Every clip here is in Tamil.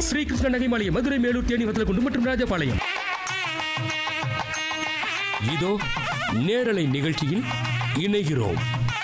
ஸ்ரீகிருஷ்ண நகைமாலயம், மதுரை, மேலூர், தேனி, வத்தலகுண்டு மற்றும் ராஜபாளையம். இதோ நேரலை நிகழ்ச்சியில் இணைகிறோம்.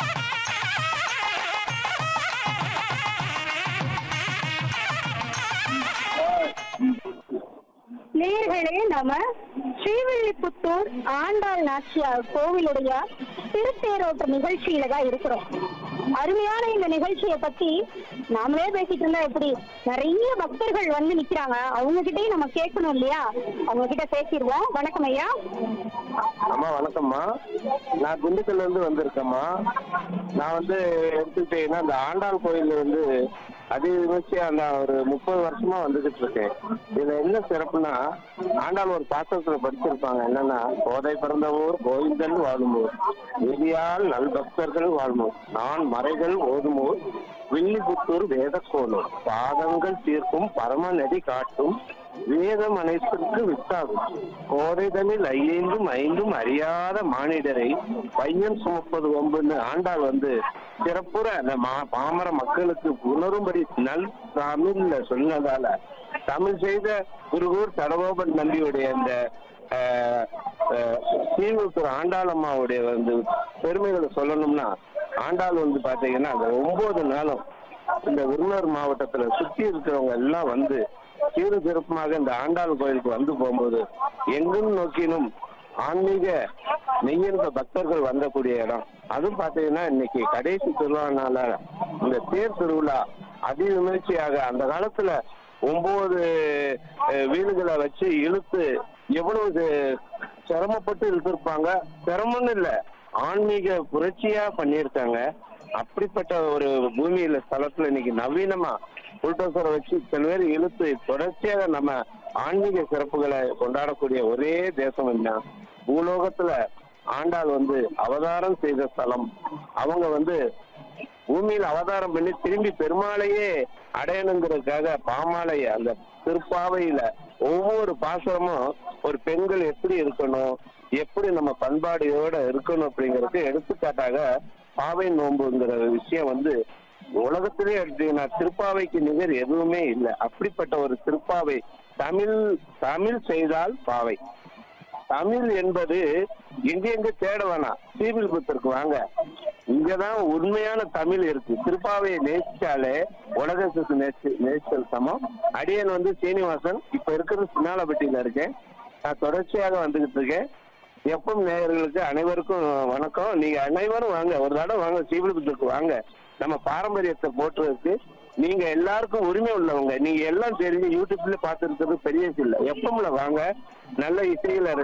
நேயர்களே, நாம ஸ்ரீவில்லிபுத்தூர் ஆண்டாள் நாச்சியார் கோவிலுடைய திருத்தேரோட்ட நிகழ்ச்சியில தான் இருக்கிறோம். அருமையான இந்த நிகழ்ச்சியை பத்தி நாமளே பேசிட்டு இருந்தா எப்படி, நிறைய பக்தர்கள் வந்து நிக்கிறாங்க. அவங்க கிட்டயும் நம்ம கேட்கணும் இல்லையா? அவங்க கிட்ட பேசிடுவோம். வணக்கம் ஐயா. அம்மா வணக்கம்மா. நான் திண்டுக்கல்ல இருந்து வந்திருக்கேம்மா. நான் வந்து எடுத்துக்கிட்டீங்கன்னா அந்த ஆண்டாள் கோயில் வந்து அதிகபட்சம் அந்த ஒரு 30 வருஷமா வந்துகிட்டு இருக்கேன். இதுல என்ன சிறப்புனா, ஆண்டாள் ஒரு பாசத்துல படிச்சிருப்பாங்க. என்னன்னா, கோதை பிறந்த ஊர் கோவிந்தன் வாழும் ஊர், எதியால் நல் பக்தர்கள் வாழும் ஊர், நான் மறைகள் ஓதும் ஊர், வில்லிபுத்தூர் வேதக்கோளூர், பாதங்கள் தீர்க்கும் பரமநடி காட்டும் வேதம் அனைத்திற்கு வித்தாகும், கோதைதனில் ஐந்தும் அறியாத மானிடரை பையன் சுமப்பது ஒம்புன்னு ஆண்டாள் வந்து சிறப்புற அந்த பாமர மக்களுக்கு உணரும்படி நல் தமிழ்ல சொன்னதால, தமிழ் செய்த குருகூர் சடகோபன் நம்பியுடைய அந்த ஸ்ரீவில்லிபுத்தூர் ஆண்டாள் அம்மாவுடைய வந்து பெருமைகளை சொல்லணும்னா, ஆண்டாள் வந்து பாத்தீங்கன்னா அந்த 9 நாளும் இந்த விருதுநகர் மாவட்டத்துல சுத்தி இருக்கிறவங்க எல்லாம் வந்து சீரு சிறப்புமாக இந்த ஆண்டாள் கோயிலுக்கு வந்து போகும்போது எங்கும் நோக்கினும் ஆன்மீக நெய்யர்ந்த பக்தர்கள் வந்தக்கூடிய இடம். அதுவும் பாத்தீங்கன்னா இன்னைக்கு கடைசி திருவிழானால இந்த தேர் திருவிழா அதி விமர்சையாக அந்த காலத்துல 9 வீடுகளை வச்சு இழுத்து எவ்வளவு சிரமப்பட்டு இழுத்திருப்பாங்க. சிரமம்னு இல்ல, ஆன்மீக புரட்சியா பண்ணியிருக்காங்க. அப்படிப்பட்ட ஒரு பூமியில ஸ்தலத்துல இன்னைக்கு நவீனமா புல்டோசரை வச்சு இத்தனை பேர் இழுத்து தொடர்ச்சியாக நம்ம ஆன்மீக சிறப்புகளை கொண்டாடக்கூடிய ஒரே தேசம் என்ன, பூலோகத்துல ஆண்டாள் வந்து அவதாரம் செய்த ஸ்தலம். அவங்க வந்து பூமியில அவதாரம் பண்ணி திரும்பி பெருமாளையே அடையணுங்கிறதுக்காக பாமாலை அந்த திருப்பாவையில ஒவ்வொரு பாசுரமும் ஒரு பெண்கள் எப்படி இருக்கணும், எப்படி நம்ம பண்பாடையோட இருக்கணும் அப்படிங்கறதுக்கு எடுத்துக்காட்டாக பாவை நோன்புங்கிற விஷயம் வந்து உலகத்திலே எடுத்தீங்கன்னா திருப்பாவைக்கு நிகர் எதுவுமே இல்லை. அப்படிப்பட்ட ஒரு திருப்பாவை தமிழ் செய்தால் பாவை. தமிழ் என்பது எங்க தேட வேணாம், ஸ்ரீவில்லிபுத்தூருக்கு வாங்க, இங்கதான் உண்மையான தமிழ் இருக்கு. திருப்பாவையை நேசிச்சாலே உலகத்துக்கு நேசித்தல் சமம். அடியன் வந்து சீனிவாசன், இப்ப இருக்கிறது சின்னாலப்பட்டியில இருக்கேன். நான் தொடர்ச்சியாக வந்துகிட்டு இருக்கேன். எப்பவும் நேயர்களுக்கு அனைவருக்கும் வணக்கம். நீங்க அனைவரும் வாங்க, ஒரு தடவை வாங்க, ஸ்ரீவில்லிபுத்தூருக்கு வாங்க. நம்ம பாரம்பரியத்தை போட்டுறதுக்கு நீங்க எல்லாருக்கும் உரிமை உள்ளவங்க. நீங்க எல்லாம் தெரிஞ்சு யூடியூப்ல பார்த்து இருக்கிறது பெரிய விஷயம் இல்லை. எப்பவும்ல வாங்க, நல்ல இசையில